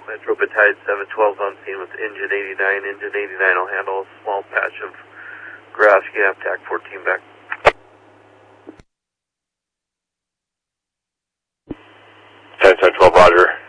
Metro Battalion 712 on scene with engine 89. Engine 89 will handle a small patch of grass gap. TAC 14 back. 10-12, roger.